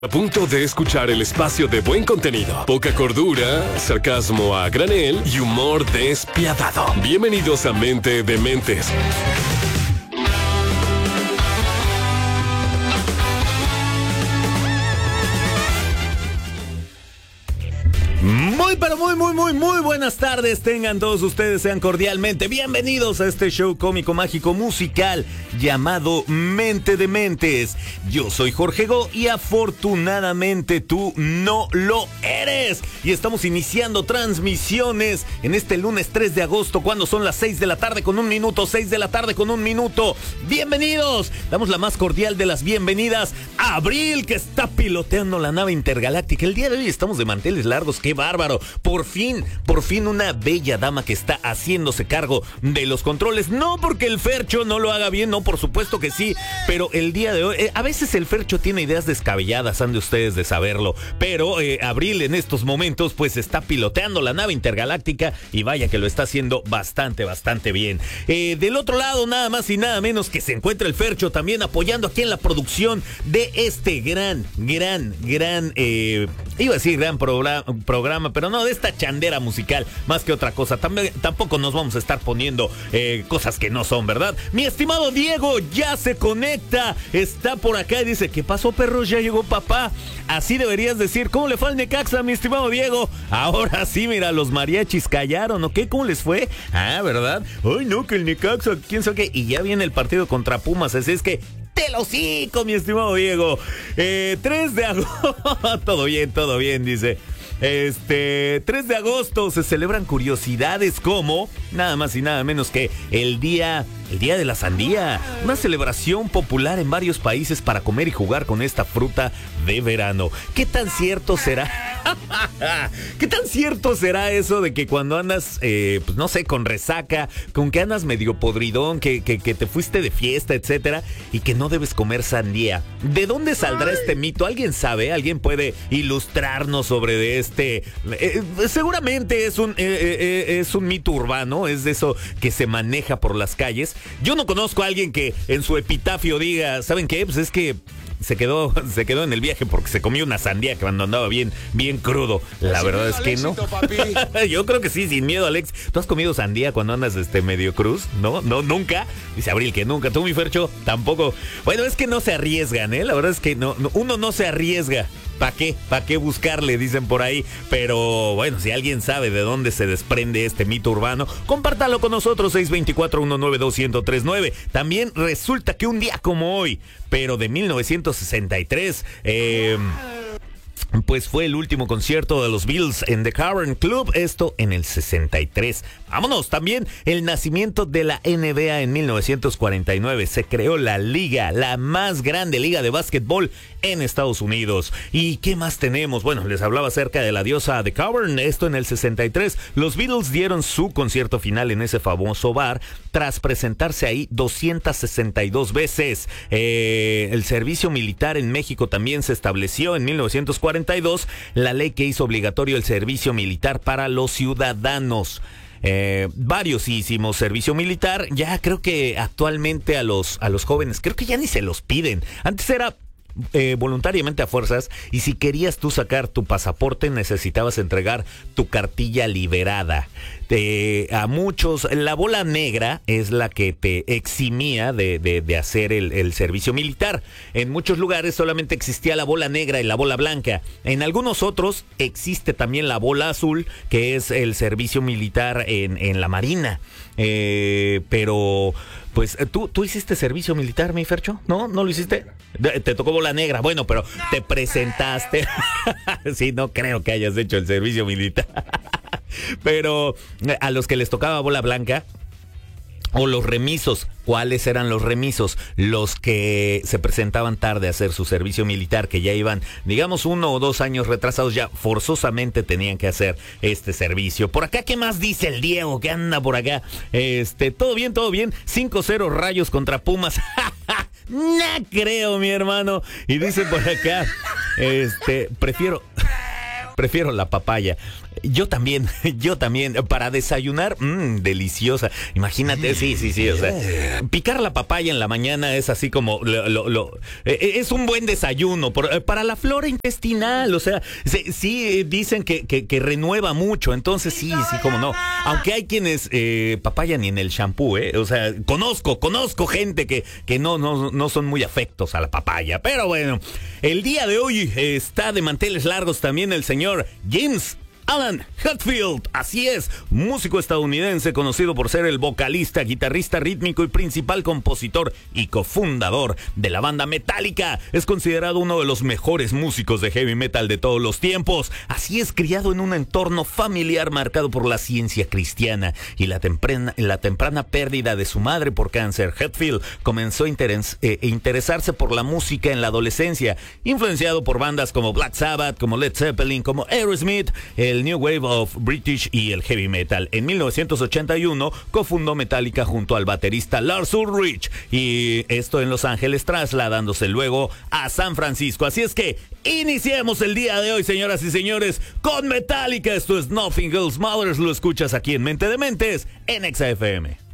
A punto de escuchar el espacio de buen contenido, poca cordura, sarcasmo a granel y humor despiadado. Bienvenidos a Mente de Mentes. Muy buenas tardes. Tengan todos ustedes, sean cordialmente bienvenidos a este show cómico, mágico, musical llamado Mente de Mentes. Yo soy Jorge Go y afortunadamente tú no lo eres. Y estamos iniciando transmisiones en este lunes 3 de agosto, cuando son las 6 de la tarde con un minuto, 6 de la tarde con un minuto. Bienvenidos. Damos la más cordial de las bienvenidas a Abril, que está piloteando la nave intergaláctica. El día de hoy estamos de manteles largos, qué bárbaro. Por fin una bella dama que está haciéndose cargo de los controles. No porque el Fercho no lo haga bien, no, por supuesto que sí, pero el día de hoy, a veces el Fercho tiene ideas descabelladas, han de ustedes de saberlo, pero Abril en estos momentos pues está piloteando la nave intergaláctica y vaya que lo está haciendo bastante bien. Del otro lado, nada más y nada menos que se encuentra el Fercho también apoyando aquí en la producción de este gran iba a decir gran programa, pero no, de esta chandera musical, más que otra cosa. Tampoco nos vamos a estar poniendo cosas que no son, ¿verdad? Mi estimado Diego ya se conecta, está por acá y dice: ¿qué pasó, perros? Ya llegó papá. Así deberías decir. ¿Cómo le fue al Necaxa, mi estimado Diego? Ahora sí, mira, los mariachis callaron, ¿ok? ¿Cómo les fue? Ah, ¿verdad? Ay, no, que el Necaxa, quién sabe qué. Y ya viene el partido contra Pumas, así es que ¡te lo hocico, mi estimado Diego! 3 de agosto. Todo bien, dice. 3 de agosto se celebran curiosidades como nada más y nada menos que el día de la sandía, una celebración popular en varios países para comer y jugar con esta fruta de verano. ¿Qué tan cierto será? ¿Qué tan cierto será eso de que cuando andas, pues no sé, con resaca, con que andas medio podridón, que te fuiste de fiesta, etcétera, y que no debes comer sandía? ¿De dónde saldrá este mito? ¿Alguien sabe? ¿Alguien puede ilustrarnos sobre este? Seguramente es un mito urbano, es de eso que se maneja por las calles. Yo no conozco a alguien que en su epitafio diga: ¿saben qué? Pues es que se quedó en el viaje porque se comió una sandía cuando andaba bien crudo. La verdad es que no. Yo creo que sí, sin miedo, Alex. ¿Tú has comido sandía cuando andas medio cruz? No, nunca. Dice Abril que nunca. ¿Tú, mi Fercho? Tampoco. Bueno, es que no se arriesgan, ¿eh? La verdad es que uno no se arriesga. ¿Para qué? ¿Para qué buscarle? Dicen por ahí. Pero bueno, si alguien sabe de dónde se desprende este mito urbano, compártalo con nosotros, 624-192-1039. También resulta que un día como hoy, pero de 1963, pues fue el último concierto de los Beatles en The Cavern Club, esto en el 63. Vámonos, también el nacimiento de la NBA en 1949. Se creó la liga, la más grande liga de básquetbol en Estados Unidos. ¿Y qué más tenemos? Bueno, les hablaba acerca de la diosa The Cavern, esto en el 63. Los Beatles dieron su concierto final en ese famoso bar, tras presentarse ahí 262 veces. El servicio militar en México también se estableció en 1942, la ley que hizo obligatorio el servicio militar para los ciudadanos. Varios hicimos servicio militar. Ya creo que actualmente a los jóvenes creo que ya ni se los piden. Antes era voluntariamente a fuerzas, y si querías tú sacar tu pasaporte necesitabas entregar tu cartilla liberada. A muchos, la bola negra es la que te eximía de hacer el servicio militar. En muchos lugares solamente existía la bola negra y la bola blanca. En algunos otros existe también la bola azul, que es el servicio militar en la Marina. Pero pues ¿tú hiciste servicio militar, mi Fercho? ¿No lo hiciste? Te tocó bola negra. Bueno, pero te presentaste. Sí, no creo que hayas hecho el servicio militar. Pero a los que les tocaba bola blanca o los remisos, ¿cuáles eran los remisos? Los que se presentaban tarde a hacer su servicio militar, que ya iban, digamos, 1 o 2 años retrasados, ya forzosamente tenían que hacer este servicio. Por acá, ¿qué más dice el Diego? ¿Qué anda por acá? Todo bien. 5-0 Rayos contra Pumas. No creo, mi hermano. Y dice por acá, prefiero Prefiero la papaya. Yo también. Para desayunar, deliciosa. Imagínate, sí. O sea, picar la papaya en la mañana es así como es un buen desayuno para la flora intestinal. O sea, sí dicen que renueva mucho. Entonces sí, como no. Aunque hay quienes papaya ni en el shampoo, O sea, conozco gente que no son muy afectos a la papaya. Pero bueno, el día de hoy está de manteles largos también el señor James Alan Hetfield, así es, músico estadounidense conocido por ser el vocalista, guitarrista rítmico y principal compositor y cofundador de la banda Metallica. Es considerado uno de los mejores músicos de heavy metal de todos los tiempos. Así es, criado en un entorno familiar marcado por la ciencia cristiana y la temprana pérdida de su madre por cáncer. Hetfield comenzó a interesarse por la música en la adolescencia, influenciado por bandas como Black Sabbath, como Led Zeppelin, como Aerosmith, el New Wave of British y el Heavy Metal. En 1981 cofundó Metallica junto al baterista Lars Ulrich, y esto en Los Ángeles, trasladándose luego a San Francisco. Así es que iniciemos el día de hoy, señoras y señores, con Metallica. Esto es Nothing Else Matters. Lo escuchas aquí en Mente de Mentes en Exa FM.